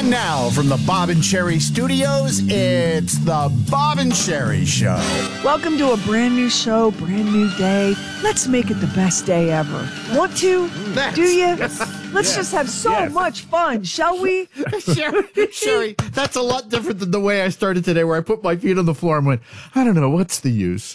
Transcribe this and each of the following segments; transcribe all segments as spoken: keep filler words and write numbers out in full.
And now from the Bob and Sherry Studios, it's the Bob and Sherry Show. Welcome to a brand new show, brand new day. Let's make it the best day ever. Want to? That's, Do you? Yes, Let's yes, just have so yes. much fun, shall we? Sherry, Sherry, that's a lot different than the way I started today, where I put my feet on the floor and went, I don't know, what's the use?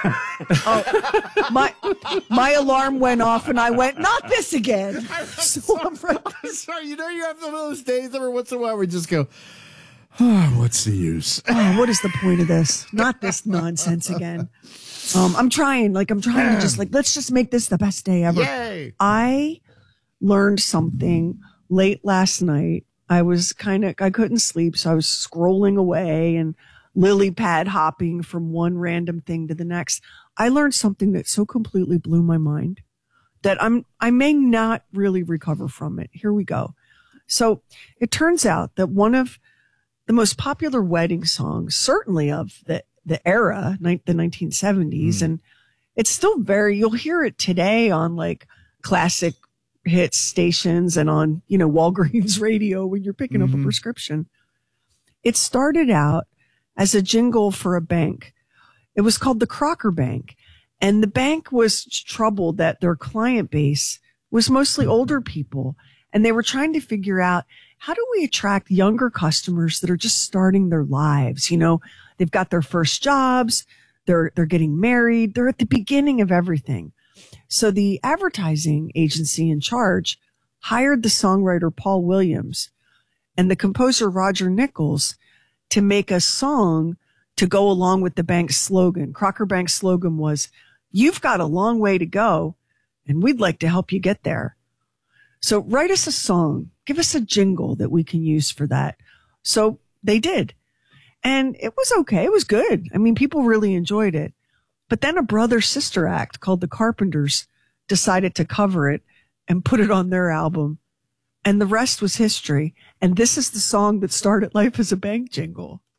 Oh, my my alarm went off and I went, not this again. So I'm right. Sorry, you know you have some of those days every once in a while where we just go, oh, what's the use? Oh, what is the point of this? Not this nonsense again. Um, I'm trying, like, I'm trying to just, like, let's just make this the best day ever. Yay! I learned something late last night. I was kind of, I couldn't sleep, so I was scrolling away and lily pad hopping from one random thing to the next. I learned something that so completely blew my mind that I'm, I may not really recover from it. Here we go. So it turns out that one of the most popular wedding songs, certainly of the, the era, the nineteen seventies, mm. and it's still very, you'll hear it today on like classic hit stations and on, you know, Walgreens radio when you're picking mm-hmm. up a prescription. It started out as a jingle for a bank. It was called the Crocker Bank. And the bank was troubled that their client base was mostly older people. And they were trying to figure out, how do we attract younger customers that are just starting their lives? You know, they've got their first jobs. They're, they're getting married. They're at the beginning of everything. So the advertising agency in charge hired the songwriter Paul Williams and the composer Roger Nichols to make a song to go along with the bank's slogan. Crocker Bank's slogan was, "You've got a long way to go, and we'd like to help you get there." So write us a song. Give us a jingle that we can use for that. So they did. And it was okay. It was good. I mean, people really enjoyed it. But then a brother-sister act called the Carpenters decided to cover it and put it on their album. And the rest was history. And this is the song that started life as a bank jingle.